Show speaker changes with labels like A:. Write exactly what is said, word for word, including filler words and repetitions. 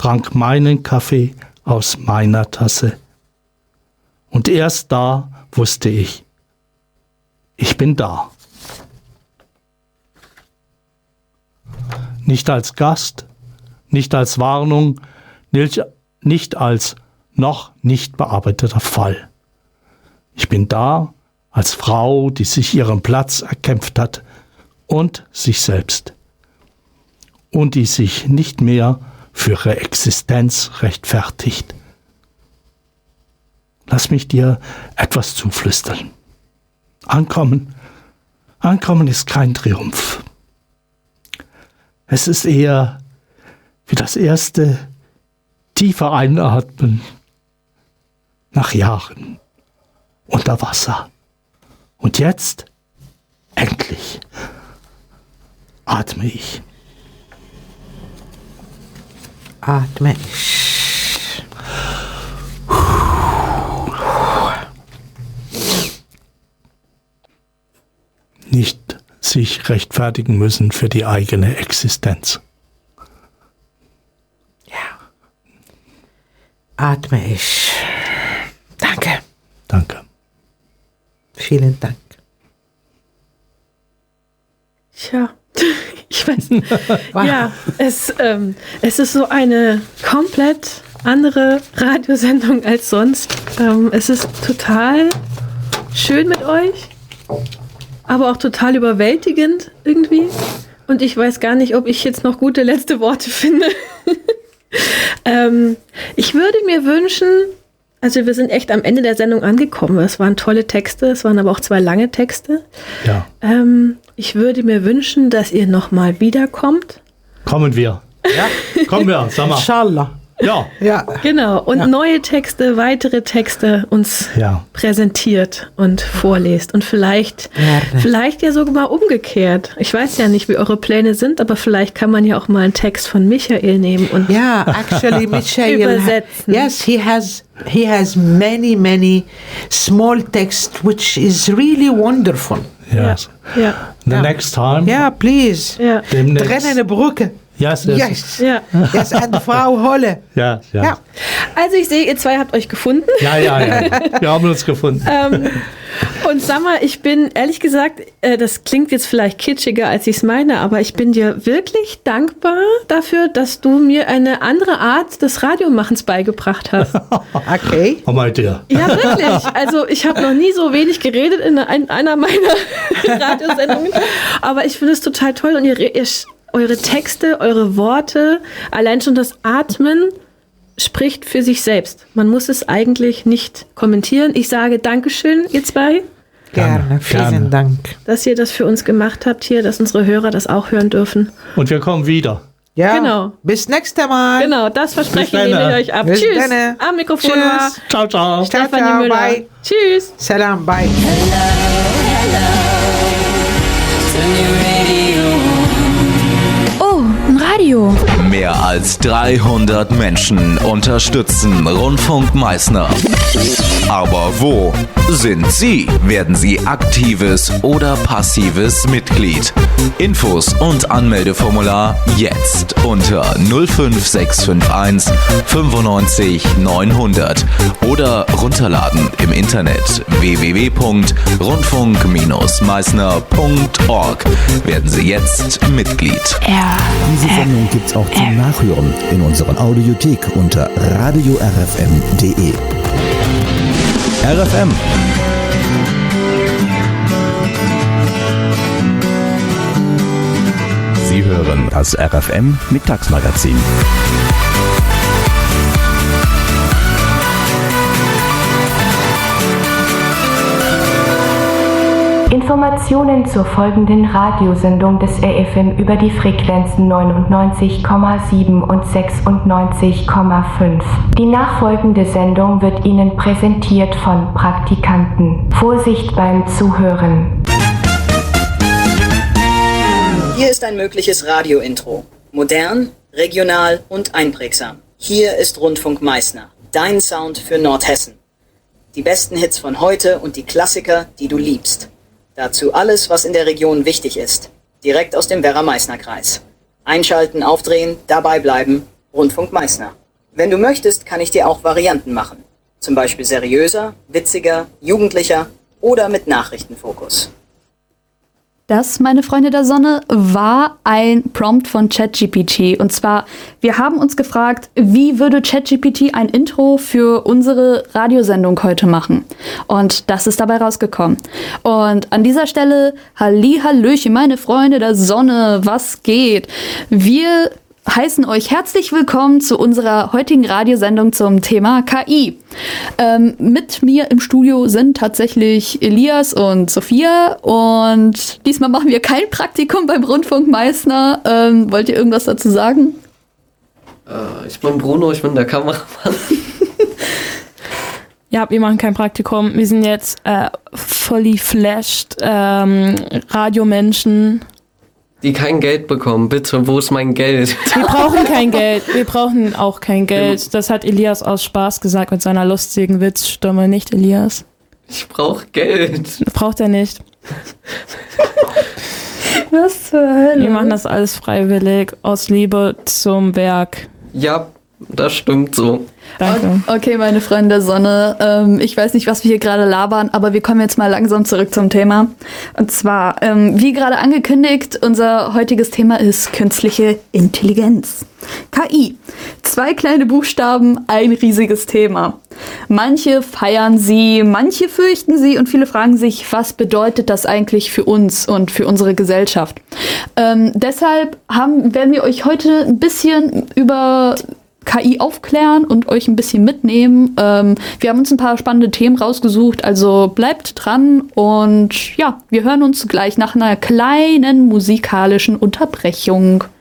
A: trank meinen Kaffee aus meiner Tasse. Und erst da wusste ich, ich bin da. Nicht als Gast, nicht als Warnung, nicht als noch nicht bearbeiteter Fall. Ich bin da als Frau, die sich ihren Platz erkämpft hat und sich selbst. Und die sich nicht mehr für ihre Existenz rechtfertigt. Lass mich dir etwas zuflüstern. Ankommen, Ankommen ist kein Triumph. Es ist eher wie das erste tiefe Einatmen nach Jahren unter Wasser. Und jetzt, endlich, atme ich.
B: Atme ich.
A: Nicht sich rechtfertigen müssen für die eigene Existenz.
B: Ja. Atme ich. Danke.
A: Danke.
B: Vielen Dank.
C: Tja, ich weiß nicht. Ja, es, ähm, es ist so eine komplett andere Radiosendung als sonst. Ähm, es ist total schön mit euch, aber auch total überwältigend irgendwie. Und ich weiß gar nicht, ob ich jetzt noch gute letzte Worte finde. ähm, ich würde mir wünschen, also wir sind echt am Ende der Sendung angekommen. Es waren tolle Texte, es waren aber auch zwei lange Texte.
A: Ja.
C: Ähm, ich würde mir wünschen, dass ihr nochmal wiederkommt.
A: Kommen wir.
B: Ja.
A: Kommen wir, sag mal.
B: Inshallah.
A: Ja.
B: Ja.
C: Genau, und
B: Ja.
C: neue Texte, weitere Texte uns
A: Ja.
C: präsentiert und vorlest. Und vielleicht,
B: Gerne.
C: vielleicht ja sogar mal umgekehrt. Ich weiß ja nicht, wie eure Pläne sind, aber vielleicht kann man ja auch mal einen Text von Michael nehmen und
B: Yeah, actually, Michael.
C: Übersetzen.
B: Yes, he has. He has many, many small text, which is really wonderful.
A: Yes.
C: ja,
A: The
B: Ja.
A: next time.
B: Yeah, please.
C: ja,
A: Demnächst.
B: Trennende Brücke.
A: Yes, yes.
B: Yes.
C: ja.
B: Yes, and Frau Holle.
A: Ja, ja.
B: Ja.
C: Also ich sehe, ihr zwei habt euch gefunden.
A: Ja, ja, ja. Wir haben uns gefunden.
C: Ähm, und sag mal, ich bin ehrlich gesagt, äh, das klingt jetzt vielleicht kitschiger, als ich es meine, aber ich bin dir wirklich dankbar dafür, dass du mir eine andere Art des Radiomachens beigebracht hast.
B: Okay.
A: Oh mein Gott.
C: Ja, wirklich. Also ich habe noch nie so wenig geredet in ein- einer meiner Radiosendungen, aber ich finde es total toll und ihr, ihr, eure Texte, eure Worte, allein schon das Atmen spricht für sich selbst. Man muss es eigentlich nicht kommentieren. Ich sage Dankeschön, ihr zwei,
B: Gerne. Vielen
A: Gerne.
B: Dank.
C: dass ihr das für uns gemacht habt hier, dass unsere Hörer das auch hören dürfen.
A: Und wir kommen wieder.
B: Ja.
C: Genau.
B: Bis nächstes Mal.
C: Genau, das Versprechen
A: Bis dann.
C: nehme ich euch ab.
B: Bis
C: Tschüss.
B: dann.
C: Am Mikrofon
B: Tschüss.
C: war
A: Ciao, ciao.
B: Ciao,
C: Stefanie
B: ciao.
C: Müller.
B: Bye.
C: Tschüss.
B: Salam. Bye.
D: Oh, ein Radio.
E: Mehr als dreihundert Menschen unterstützen Rundfunk Meißner. Aber wo sind Sie? Werden Sie aktives oder passives Mitglied? Infos und Anmeldeformular jetzt unter null fünf sechs fünf eins fünfundneunzig neunhundert oder runterladen im Internet w w w punkt rundfunk meißner punkt org. Werden Sie jetzt Mitglied.
D: R.
F: Diese Sendung gibt's auch zum Nachhören in unseren Audiothek unter radio r f m punkt d e. R F M. Sie hören das R F M Mittagsmagazin.
G: Informationen zur folgenden Radiosendung des R F M über die Frequenzen neunundneunzig Komma sieben und sechsundneunzig Komma fünf. Die nachfolgende Sendung wird Ihnen präsentiert von Praktikanten. Vorsicht beim Zuhören.
H: Hier ist ein mögliches Radio-Intro. Modern, regional und einprägsam. Hier ist Rundfunk Meißner, dein Sound für Nordhessen. Die besten Hits von heute und die Klassiker, die du liebst. Dazu alles, was in der Region wichtig ist. Direkt aus dem Werra-Meißner-Kreis. Einschalten, aufdrehen, dabei bleiben. Rundfunk Meißner. Wenn du möchtest, kann ich dir auch Varianten machen. Zum Beispiel seriöser, witziger, jugendlicher oder mit Nachrichtenfokus.
D: Das, meine Freunde der Sonne, war ein Prompt von ChatGPT. Und zwar, wir haben uns gefragt, wie würde ChatGPT ein Intro für unsere Radiosendung heute machen? Und das ist dabei rausgekommen. Und an dieser Stelle, Hallihallöchen, meine Freunde der Sonne, was geht? Wir heißen euch herzlich willkommen zu unserer heutigen Radiosendung zum Thema K I. Ähm, mit mir im Studio sind tatsächlich Elias und Sophia und diesmal machen wir kein Praktikum beim Rundfunk Meißner. Ähm, wollt ihr irgendwas dazu sagen?
I: Äh, ich bin Bruno, ich bin der Kameramann.
C: Ja, wir machen kein Praktikum. Wir sind jetzt äh, fully flashed ähm, Radiomenschen.
I: Die kein Geld bekommen, bitte, wo ist mein Geld?
C: Wir brauchen kein Geld, wir brauchen auch kein Geld. Das hat Elias aus Spaß gesagt mit seiner lustigen Witzstimme, nicht Elias?
I: Ich brauche Geld.
C: Braucht er nicht.
D: Was zur Hölle?
C: Wir machen das alles freiwillig, aus Liebe zum Werk.
I: Ja, das stimmt so.
C: Danke.
D: Okay, meine Freunde der Sonne, ähm, ich weiß nicht, was wir hier gerade labern, aber wir kommen jetzt mal langsam zurück zum Thema. Und zwar, ähm, wie gerade angekündigt, unser heutiges Thema ist künstliche Intelligenz. K I. Zwei kleine Buchstaben, ein riesiges Thema. Manche feiern sie, manche fürchten sie und viele fragen sich, was bedeutet das eigentlich für uns und für unsere Gesellschaft? Ähm, deshalb haben, werden wir euch heute ein bisschen über K I aufklären und euch ein bisschen mitnehmen. Ähm, wir haben uns ein paar spannende Themen rausgesucht, also bleibt dran und ja, wir hören uns gleich nach einer kleinen musikalischen Unterbrechung.